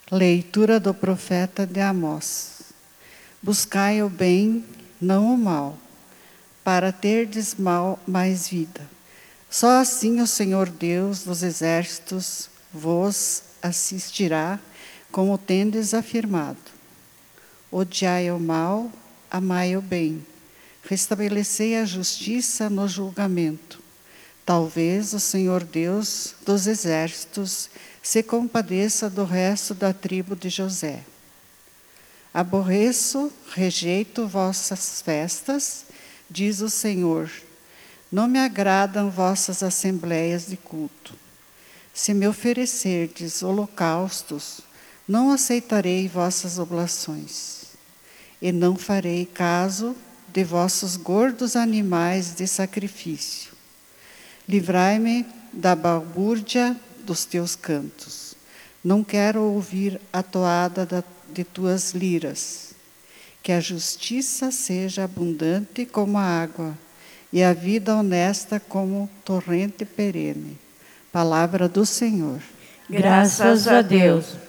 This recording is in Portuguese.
Leitura do profeta de Amós. Buscai o bem, não o mal, para terdes mais vida. Só assim o Senhor Deus dos exércitos vos assistirá, como tendes afirmado. Odiai o mal, amai o bem. Restabelecei a justiça no julgamento. Talvez o Senhor Deus dos exércitos se compadeça do resto da tribo de José. Aborreço, rejeito vossas festas, diz o Senhor. Não me agradam vossas assembleias de culto. Se me oferecerdes holocaustos, não aceitarei vossas oblações, e não farei caso de vossos gordos animais de sacrifício. Livrai-me da balbúrdia dos teus cantos. Não quero ouvir a toada de tuas liras. Que a justiça seja abundante como a água, e a vida honesta como torrente perene. Palavra do Senhor. Graças a Deus.